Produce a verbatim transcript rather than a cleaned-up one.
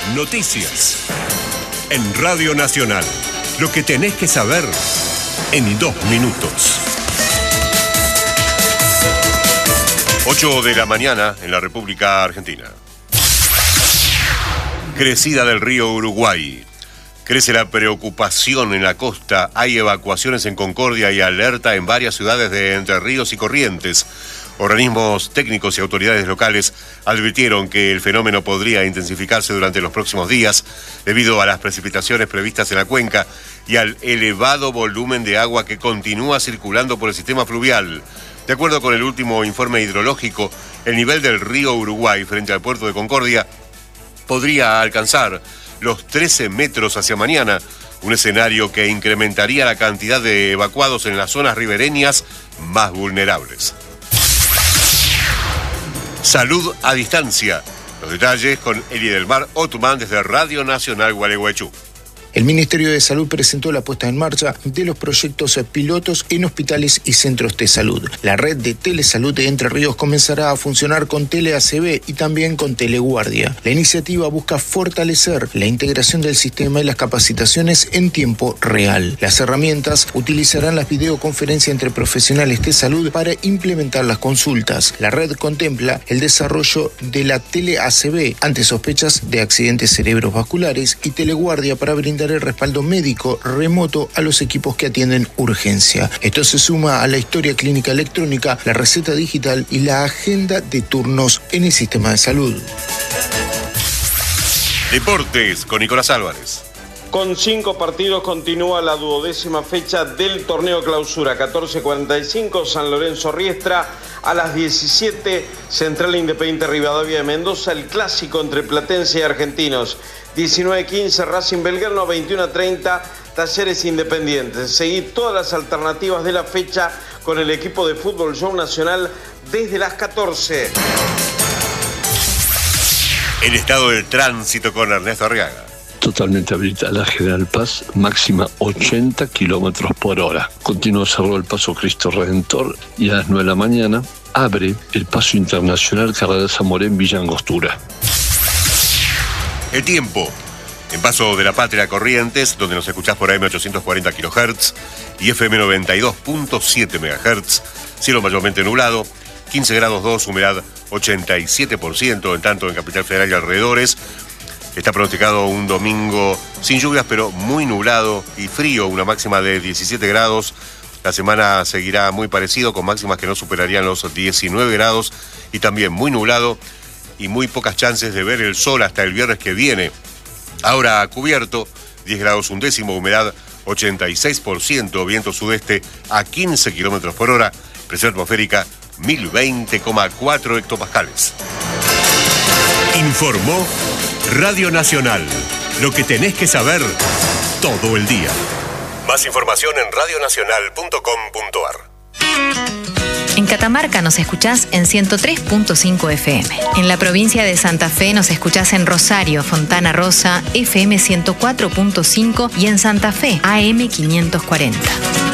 Noticias. En Radio Nacional. Lo que tenés que saber en dos minutos. ocho de la mañana en la República Argentina. Crecida del río Uruguay. Crece la preocupación en la costa. Hay evacuaciones en Concordia y alerta en varias ciudades de Entre Ríos y Corrientes. Organismos técnicos y autoridades locales advirtieron que el fenómeno podría intensificarse durante los próximos días debido a las precipitaciones previstas en la cuenca y al elevado volumen de agua que continúa circulando por el sistema fluvial. De acuerdo con el último informe hidrológico, el nivel del río Uruguay frente al puerto de Concordia podría alcanzar los trece metros hacia mañana, un escenario que incrementaría la cantidad de evacuados en las zonas ribereñas más vulnerables. Salud a distancia. Los detalles con Elidelmar Othman desde Radio Nacional Gualeguaychú. El Ministerio de Salud presentó la puesta en marcha de los proyectos pilotos en hospitales y centros de salud. La red de telesalud de Entre Ríos comenzará a funcionar con Tele A C B y también con Teleguardia. La iniciativa busca fortalecer la integración del sistema y las capacitaciones en tiempo real. Las herramientas utilizarán las videoconferencias entre profesionales de salud para implementar las consultas. La red contempla el desarrollo de la Tele A C B ante sospechas de accidentes cerebrovasculares y Teleguardia para brindar el respaldo médico remoto a los equipos que atienden urgencia. Esto se suma a la historia clínica electrónica, la receta digital y la agenda de turnos en el sistema de salud. Deportes con Nicolás Álvarez. Con cinco partidos continúa la duodécima fecha del torneo clausura. catorce cuarenta y cinco San Lorenzo Riestra. A las diecisiete Central Independiente Rivadavia de Mendoza. El clásico entre Platense y Argentinos. diecinueve quince Racing Belgrano. veintiuno treinta Talleres Independientes. Seguí todas las alternativas de la fecha con el equipo de Fútbol Show Nacional desde las catorce. El estado del tránsito con Ernesto Arriaga. Totalmente habilitada la General Paz, máxima ochenta kilómetros por hora. Continúa cerrado el paso Cristo Redentor y a las nueve de la mañana abre el paso internacional Carrera Zamoré en Villa Angostura. El tiempo. En Paso de la Patria Corrientes, donde nos escuchás por A M ochocientos cuarenta kilohertz y F M noventa y dos punto siete megahertz. Cielo mayormente nublado, quince grados dos, humedad ochenta y siete por ciento, en tanto en Capital Federal y alrededores. Está pronosticado un domingo sin lluvias, pero muy nublado y frío, una máxima de diecisiete grados. La semana seguirá muy parecido, con máximas que no superarían los diecinueve grados y también muy nublado y muy pocas chances de ver el sol hasta el viernes que viene. Ahora cubierto, diez grados un décimo, humedad ochenta y seis por ciento, viento sudeste a quince kilómetros por hora, presión atmosférica mil veinte coma cuatro hectopascales. Informó Radio Nacional. Lo que tenés que saber todo el día. Más información en radio nacional punto com punto a r. En Catamarca nos escuchás en ciento tres punto cinco F M. En la provincia de Santa Fe nos escuchás en Rosario, Fontana Rosa, F M ciento cuatro punto cinco y en Santa Fe, A M quinientos cuarenta.